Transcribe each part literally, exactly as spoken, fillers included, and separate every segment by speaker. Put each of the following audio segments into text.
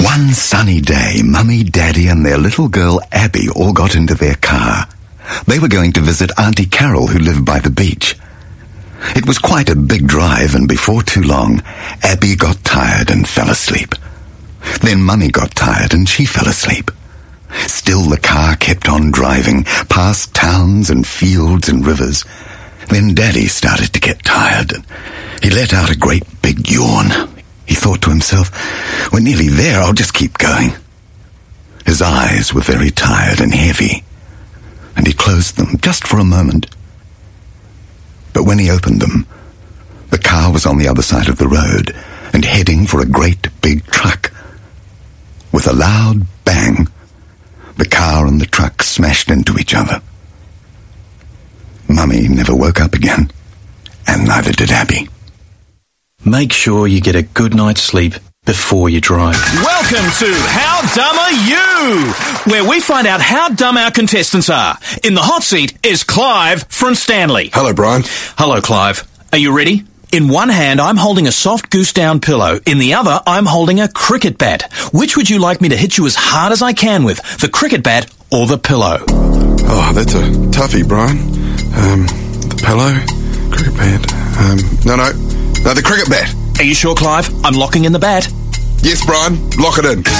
Speaker 1: One sunny day, Mummy, Daddy and their little girl Abby all got into their car. They were going to visit Auntie Carol, who lived by the beach. It was quite a big drive, and before too long, Abby got tired and fell asleep. Then Mummy got tired and she fell asleep. Still the car kept on driving, past towns and fields and rivers. Then Daddy started to get tired. He let out a great big yawn. He thought to himself, "We're nearly there, I'll just keep going." His eyes were very tired and heavy, and he closed them just for a moment. But when he opened them, the car was on the other side of the road and heading for a great big truck. With a loud bang, the car and the truck smashed into each other. Mummy never woke up again, and neither did Abby.
Speaker 2: Make sure you get a good night's sleep before you drive.
Speaker 3: Welcome to How Dumb Are You?, where we find out how dumb our contestants are. In the hot seat is Clive from Stanley.
Speaker 4: Hello, Brian.
Speaker 3: Hello, Clive. Are you ready? In one hand, I'm holding a soft goose down pillow. In the other, I'm holding a cricket bat. Which would you like me to hit you as hard as I can with, the cricket bat or the pillow?
Speaker 4: Oh, that's a toughie, Brian. Um, the pillow, cricket bat. Um, no, no, no, the cricket bat.
Speaker 3: Are you sure, Clive? I'm locking in the bat.
Speaker 4: Yes, Brian. Lock it in.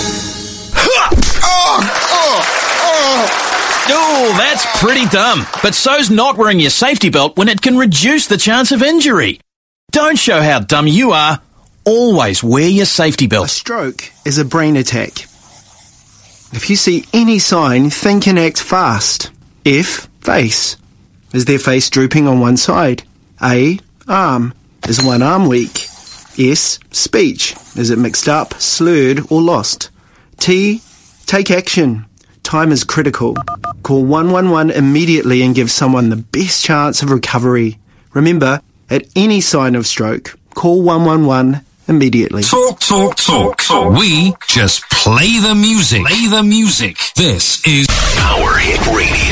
Speaker 4: oh, oh, oh.
Speaker 3: Oh, that's pretty dumb. But so's not wearing your safety belt when it can reduce the chance of injury. Don't show how dumb you are. Always wear your safety
Speaker 5: A
Speaker 3: belt.
Speaker 5: stroke is a brain attack. If you see any sign, think and act fast. F. Face. Is their face drooping on one side? A. Arm. Is one arm weak? S. Speech. Is it mixed up, slurred or lost? T. Take action. Time is critical. Call one one one immediately and give someone the best chance of recovery. Remember, at any sign of stroke, call one one one immediately.
Speaker 6: Talk, talk, talk, talk. We just play the music. Play the music. This is
Speaker 1: Power Hit Radio.